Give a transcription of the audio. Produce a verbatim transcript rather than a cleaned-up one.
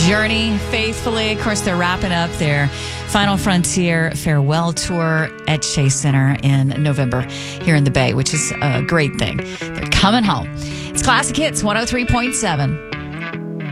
Journey faithfully. Of course, they're wrapping up their Final Frontier farewell tour at Chase Center in November here in the Bay, which is a great thing. They're coming home. It's Classic Hits one oh three point seven.